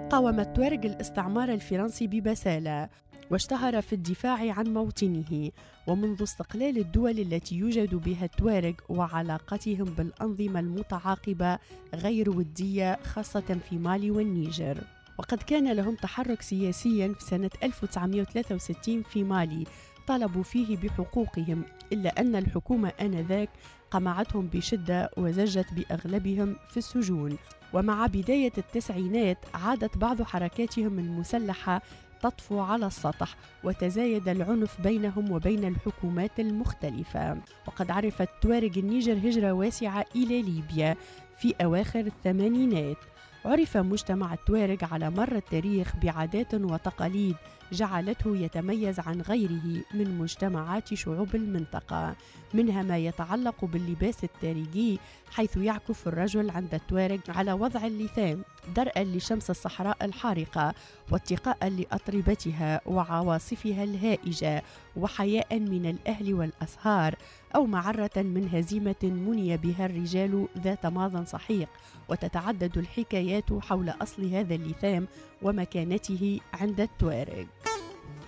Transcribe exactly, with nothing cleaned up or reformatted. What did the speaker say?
قاوم التوارغ الاستعمار الفرنسي ببسالة واشتهر في الدفاع عن موطنه، ومنذ استقلال الدول التي يوجد بها التوارغ وعلاقتهم بالأنظمة المتعاقبة غير ودية خاصة في مالي والنيجر. وقد كان لهم تحرك سياسي في سنة ألف وتسعمائة وثلاثة وستين في مالي طالبوا فيه بحقوقهم، إلا أن الحكومة آنذاك قمعتهم بشدة وزجت بأغلبهم في السجون. ومع بداية التسعينات عادت بعض حركاتهم المسلحة تطفو على السطح، وتزايد العنف بينهم وبين الحكومات المختلفة. وقد عرف التوارغ النيجر هجرة واسعة إلى ليبيا في أواخر الثمانينات. عرف مجتمع التوارغ على مر التاريخ بعادات وتقاليد جعلته يتميز عن غيره من مجتمعات شعوب المنطقة، منها ما يتعلق باللباس التاريخي، حيث يعكف الرجل عند التوارغ على وضع اللثام درءا لشمس الصحراء الحارقة واتقاء لأطربتها وعواصفها الهائجة، وحياء من الأهل والأسهار، أو معرة من هزيمة مني بها الرجال ذات ماض سحيق. وتتعدد الحكايات حول أصل هذا اللثام ومكانته عند التوارغ.